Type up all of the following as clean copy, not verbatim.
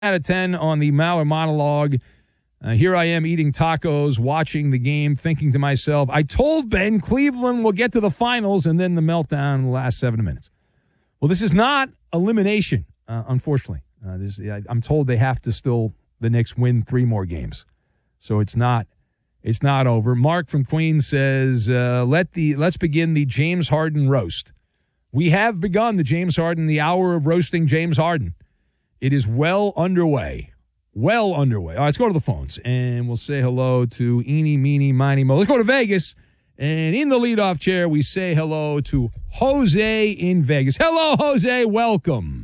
Out of 10 on the Maller monologue. Here I am eating tacos, watching the game, thinking to myself, I told Ben Cleveland will get to the finals, and then the meltdown in the last 7 minutes. Well, this is not elimination, unfortunately. I'm told they have to still, the Knicks, win 3 more games. So it's not over. Mark from Queens says, let's begin the James Harden roast. We have begun the James Harden, the hour of roasting James Harden. It is well underway. Well underway. All right, let's go to the phones, and we'll say hello to Eeny, Meeny, Miny, Mo. Let's go to Vegas, and in the leadoff chair, we say hello to Jose in Vegas. Hello, Jose. Welcome.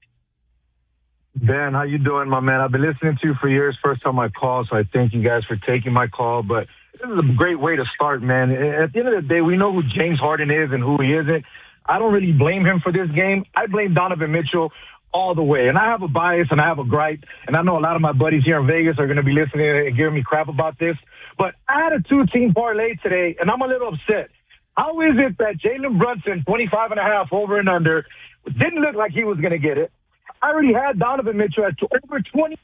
Ben, how you doing, my man? I've been listening to you for years. First time I called, so I thank you guys for taking my call. But this is a great way to start, man. At the end of the day, we know who James Harden is and who he isn't. I don't really blame him for this game. I blame Donovan Mitchell all the way. And I have a bias and I have a gripe, and I know a lot of my buddies here in Vegas are going to be listening and giving me crap about this. But I had a 2-team parlay today, and I'm a little upset. How is it that Jalen Brunson, 25.5 over and under, didn't look like he was going to get it? I already had Donovan Mitchell at over 20.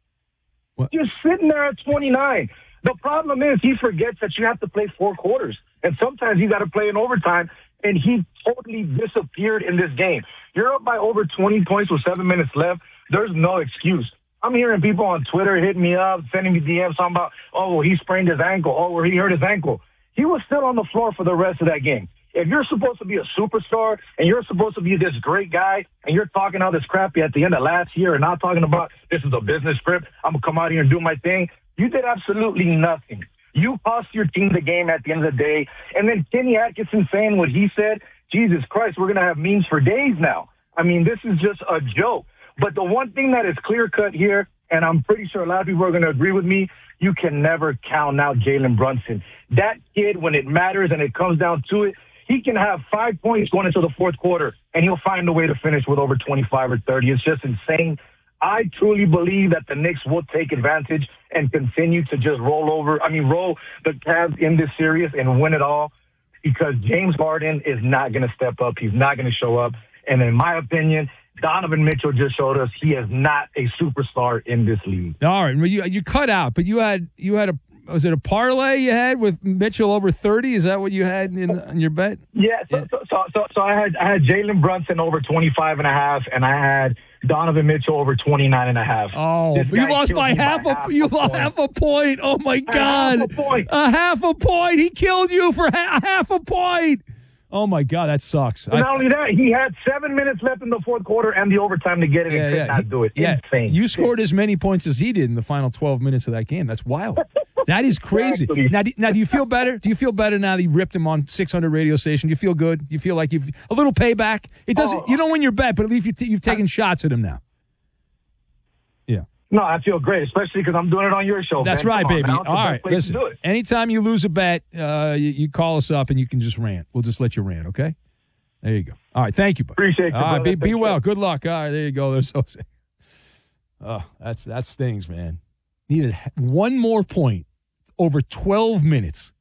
What? Just sitting there at 29. The problem is he forgets that you have to play 4 quarters. And sometimes you got to play in overtime, and he totally disappeared in this game. You're up by over 20 points with 7 minutes left. There's no excuse. I'm hearing people on Twitter hitting me up, sending me DMs talking about, oh, well, he sprained his ankle. Oh, well, he hurt his ankle. He was still on the floor for the rest of that game. If you're supposed to be a superstar and you're supposed to be this great guy and you're talking all this crap at the end of last year and not talking about this is a business script, I'm going to come out here and do my thing, you did absolutely nothing. You cost your team the game at the end of the day. And then Kenny Atkinson saying what he said, Jesus Christ, we're going to have memes for days now. I mean, this is just a joke. But the one thing that is clear-cut here, and I'm pretty sure a lot of people are going to agree with me, you can never count out Jalen Brunson. That kid, when it matters and it comes down to it, he can have 5 points going into the fourth quarter, and he'll find a way to finish with over 25 or 30. It's just insane. I truly believe that the Knicks will take advantage and continue to just roll the Cavs in this series and win it all, because James Harden is not going to step up. He's not going to show up. And in my opinion, Donovan Mitchell just showed us he is not a superstar in this league. All right. Well, you cut out, but you had was it a parlay you had with Mitchell over 30? Is that what you had in your bet? Yeah. So I had Jalen Brunson over 25.5, and I had Donovan Mitchell over 29.5. Oh, you lost by half a point. Oh my God. A half a point. He killed you for half a point. Oh, my God, that sucks. And not only that, he had 7 minutes left in the fourth quarter and the overtime to get it and could not do it. Insane. You scored as many points as he did in the final 12 minutes of that game. That's wild. That is crazy. Exactly. Now, do you feel better? Do you feel better now that you ripped him on 600 radio station? Do you feel good? Do you feel like you've a little payback? It doesn't. You don't win your bet, but at least you've taken shots at him now. Yeah. No, I feel great, especially because I'm doing it on your show. That's right, baby. All right, listen. Anytime you lose a bet, you call us up and you can just rant. We'll just let you rant, okay? There you go. All right, thank you, buddy. Appreciate you. All right, be well. Good luck. All right, there you go. There's Jose. Oh, that stings, man. Needed one more point over 12 minutes.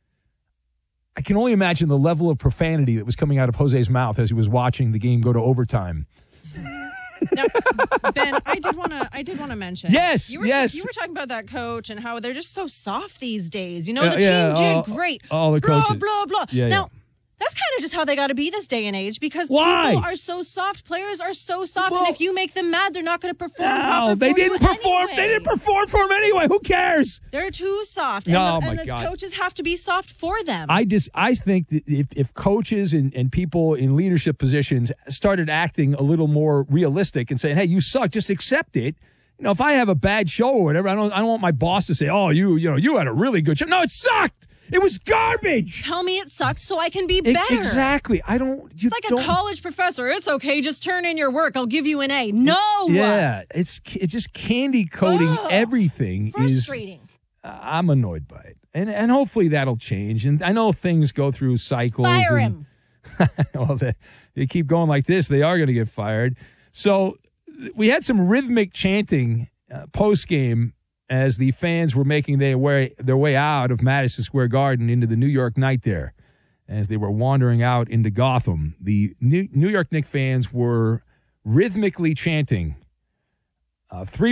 I can only imagine the level of profanity that was coming out of Jose's mouth as he was watching the game go to overtime. Now, Ben, I did want to mention. Yes, you were talking about that coach and how they're just so soft these days. You know, the team did great. All the coaches. Blah, blah, blah. Yeah, now, that's kind of just how they got to be this day and age, because Why? people are so soft. Players are so soft. Well, and if you make them mad, they're not going to perform properly. They didn't perform. Anyway. They didn't perform for him anyway. Who cares? They're too soft. And the coaches have to be soft for them. I think that if coaches and people in leadership positions started acting a little more realistic and saying, "Hey, you suck. Just accept it." You know, if I have a bad show or whatever, I don't want my boss to say, "Oh, you had a really good show." No, it sucked. It was garbage. Tell me it sucked so I can be better. Exactly. It's like a college professor. It's okay. Just turn in your work. I'll give you an A. No. Yeah. It's just candy coating everything. Frustrating. I'm annoyed by it. And hopefully that'll change. And I know things go through cycles. Fire him. Well, they keep going like this, they are going to get fired. So we had some rhythmic chanting post-game as the fans were making their way out of Madison Square Garden into the New York night there. As they were wandering out into Gotham, the New York Knicks fans were rhythmically chanting Three